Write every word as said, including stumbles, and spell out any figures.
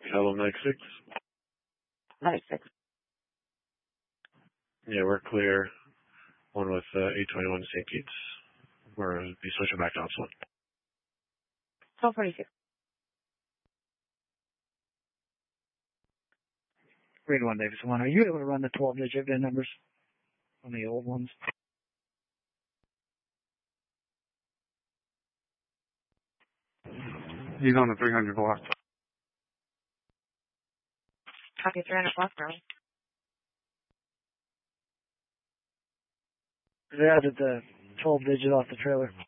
Hello, Nike six. Nike six. Yeah, we're clear. One with uh, eight twenty-one Saint Kitts. We're uh, be switching back to ops one. twelve forty-two. Grade one, Davis one. Are you able to run the twelve digit V I N numbers on the old ones? He's on the three hundred block. Copy three hundred block, bro. They added the twelve digit off the trailer.